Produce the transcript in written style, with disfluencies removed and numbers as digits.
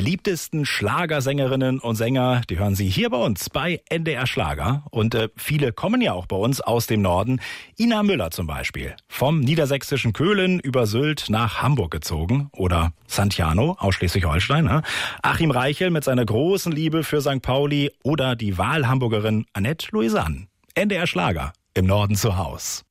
beliebtesten Schlagersängerinnen und Sänger, die hören Sie hier bei uns bei NDR Schlager. Und viele kommen ja auch bei uns aus dem Norden. Ina Müller zum Beispiel, vom niedersächsischen Köhlen über Sylt nach Hamburg gezogen. Oder Santiano aus Schleswig-Holstein. Ne? Achim Reichel mit seiner großen Liebe für St. Pauli. Oder die Wahlhamburgerin Annette Louisanne. NDR Schlager, im Norden zu Haus.